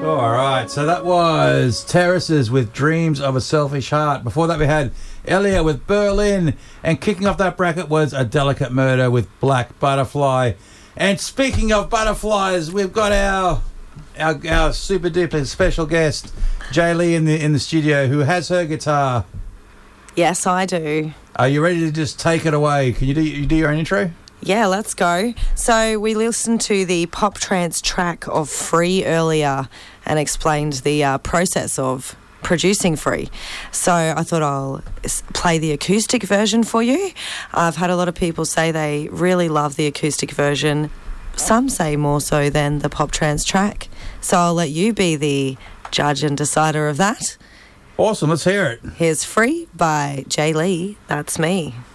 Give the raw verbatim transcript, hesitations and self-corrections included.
All right, so that was Terraces with Dreams of a Selfish Heart. Before that we had Elliot with Berlin, and kicking off that bracket was A Delicate Murder with Black Butterfly. And speaking of butterflies, we've got our our, our super duper special guest, Jay Lee, in the in the studio, who has her guitar. Yes, I do. Are you ready to just take it away? Can you do you do your own intro? Yeah, let's go. So we listened to the pop trance track of Free earlier and explained the uh, process of producing Free. So I thought I'll s- play the acoustic version for you. I've had a lot of people say they really love the acoustic version. Some say more so than the pop trance track. So I'll let you be the judge and decider of that. Awesome, let's hear it. Here's Free by Jay Lee. That's me.